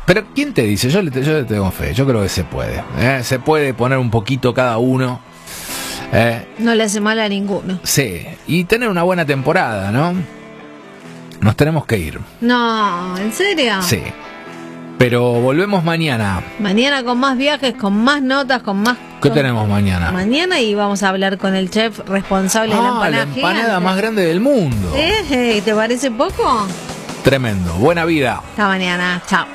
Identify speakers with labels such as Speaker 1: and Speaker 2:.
Speaker 1: Pero ¿quién te dice? Yo le tengo fe, yo creo que se puede. Se puede poner un poquito cada uno.
Speaker 2: No le hace mal a ninguno.
Speaker 1: Sí, y tener una buena temporada, ¿no? Nos tenemos que ir.
Speaker 2: No, ¿en serio?
Speaker 1: Sí. Pero volvemos mañana.
Speaker 2: Mañana con más viajes, con más notas, con más...
Speaker 1: ¿Qué tenemos mañana?
Speaker 2: Mañana y vamos a hablar con el chef responsable de la empanada.
Speaker 1: La empanada
Speaker 2: gigante
Speaker 1: más grande del mundo.
Speaker 2: ¿Te parece poco?
Speaker 1: Tremendo. Buena vida.
Speaker 2: Hasta mañana. Chao.